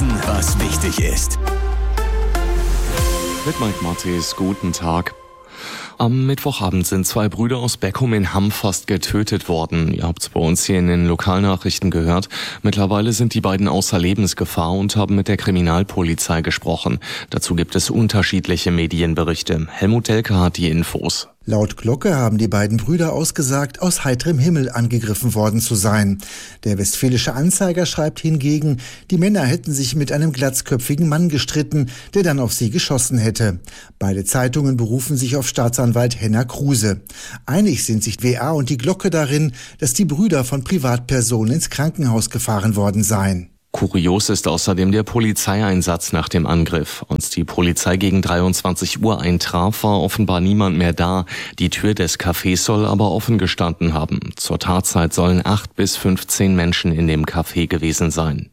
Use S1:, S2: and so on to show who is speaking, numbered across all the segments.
S1: Wissen, was wichtig ist.
S2: Mit Mike Martis, guten Tag. Am Mittwochabend sind 2 Brüder aus Beckum in Hamm fast getötet worden. Ihr habt's bei uns hier in den Lokalnachrichten gehört. Mittlerweile sind die beiden außer Lebensgefahr und haben mit der Kriminalpolizei gesprochen. Dazu gibt es unterschiedliche Medienberichte. Helmut Delke hat die Infos.
S3: Laut Glocke haben die beiden Brüder ausgesagt, aus heiterem Himmel angegriffen worden zu sein. Der Westfälische Anzeiger schreibt hingegen, die Männer hätten sich mit einem glatzköpfigen Mann gestritten, der dann auf sie geschossen hätte. Beide Zeitungen berufen sich auf Staatsanwalt Henner Kruse. Einig sind sich WA und die Glocke darin, dass die Brüder von Privatpersonen ins Krankenhaus gefahren worden seien.
S2: Kurios ist außerdem der Polizeieinsatz nach dem Angriff. Als die Polizei gegen 23 Uhr eintraf, war offenbar niemand mehr da. Die Tür des Cafés soll aber offen gestanden haben. Zur Tatzeit sollen 8 bis 15 Menschen in dem Café gewesen sein.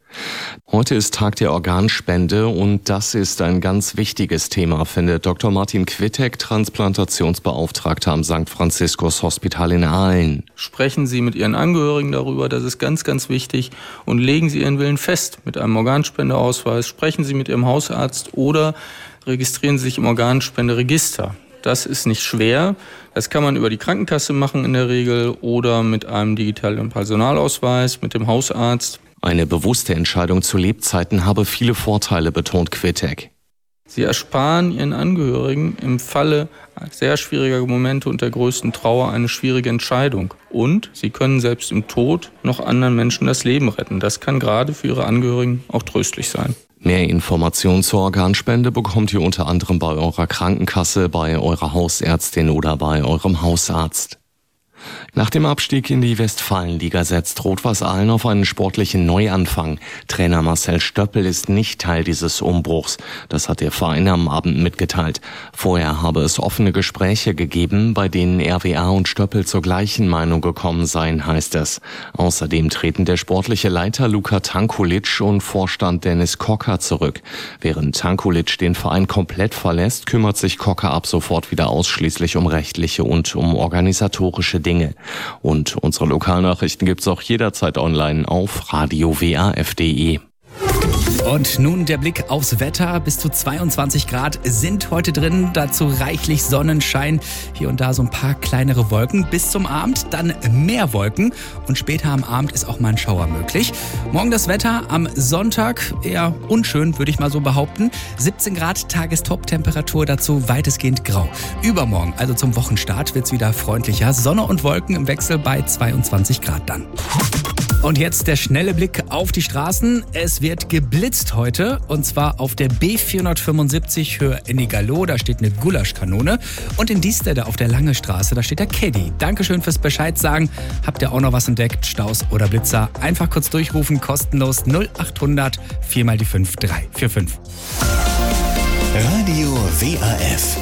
S2: Heute ist Tag der Organspende und das ist ein ganz wichtiges Thema, findet Dr. Martin Quittek, Transplantationsbeauftragter am St. Franziskus Hospital in Aalen.
S4: Sprechen Sie mit Ihren Angehörigen darüber, das ist ganz, ganz wichtig, und legen Sie Ihren Willen fest mit einem Organspendeausweis. Sprechen Sie mit Ihrem Hausarzt oder registrieren Sie sich im Organspenderegister. Das ist nicht schwer. Das kann man über die Krankenkasse machen in der Regel oder mit einem digitalen Personalausweis, mit dem Hausarzt.
S2: Eine bewusste Entscheidung zu Lebzeiten habe viele Vorteile, betont Quittek.
S4: Sie ersparen Ihren Angehörigen im Falle sehr schwieriger Momente und der größten Trauer eine schwierige Entscheidung. Und Sie können selbst im Tod noch anderen Menschen das Leben retten. Das kann gerade für Ihre Angehörigen auch tröstlich sein.
S2: Mehr Informationen zur Organspende bekommt ihr unter anderem bei eurer Krankenkasse, bei eurer Hausärztin oder bei eurem Hausarzt. Nach dem Abstieg in die Westfalenliga setzt Rot-Weiß Aalen auf einen sportlichen Neuanfang. Trainer Marcel Stöppel ist nicht Teil dieses Umbruchs. Das hat der Verein am Abend mitgeteilt. Vorher habe es offene Gespräche gegeben, bei denen RWA und Stöppel zur gleichen Meinung gekommen seien, heißt es. Außerdem treten der sportliche Leiter Luka Tankulic und Vorstand Dennis Kocker zurück. Während Tankulic den Verein komplett verlässt, kümmert sich Kocker ab sofort wieder ausschließlich um rechtliche und um organisatorische Dinge. Und unsere Lokalnachrichten gibt's auch jederzeit online auf radiowaf.de.
S5: Und nun der Blick aufs Wetter. Bis zu 22 Grad sind heute drin, dazu reichlich Sonnenschein. Hier und da so ein paar kleinere Wolken. Bis zum Abend dann mehr Wolken und später am Abend ist auch mal ein Schauer möglich. Morgen das Wetter am Sonntag eher unschön, würde ich mal so behaupten. 17 Grad Tagestop-Temperatur, dazu weitestgehend grau. Übermorgen, also zum Wochenstart, wird's wieder freundlicher. Sonne und Wolken im Wechsel bei 22 Grad dann. Und jetzt der schnelle Blick auf die Straßen. Es wird geblitzt heute und zwar auf der B475 Höhe Ennigerloh. Da steht eine Gulaschkanone. Und in Diestede auf der Lange Straße, da steht der Caddy. Dankeschön fürs Bescheid sagen. Habt ihr auch noch was entdeckt? Staus oder Blitzer? Einfach kurz durchrufen, kostenlos 0800 4 mal die 5 345.
S1: Radio WAF.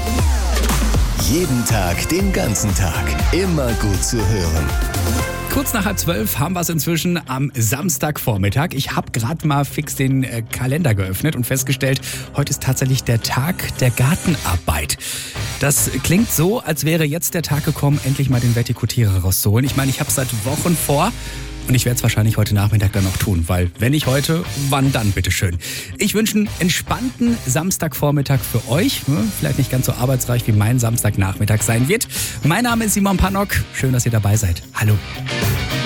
S1: Jeden Tag, den ganzen Tag. Immer gut zu hören.
S5: Kurz nach 11:30 haben wir es inzwischen am Samstagvormittag. Ich habe gerade mal fix den Kalender geöffnet und festgestellt, heute ist tatsächlich der Tag der Gartenarbeit. Das klingt so, als wäre jetzt der Tag gekommen, endlich mal den Vertikutierer rauszuholen. Ich meine, ich habe es seit Wochen vor. Und ich werde es wahrscheinlich heute Nachmittag dann noch tun, weil wenn nicht heute, wann dann, bitteschön. Ich wünsche einen entspannten Samstagvormittag für euch. Vielleicht nicht ganz so arbeitsreich, wie mein Samstagnachmittag sein wird. Mein Name ist Simon Pannock. Schön, dass ihr dabei seid. Hallo.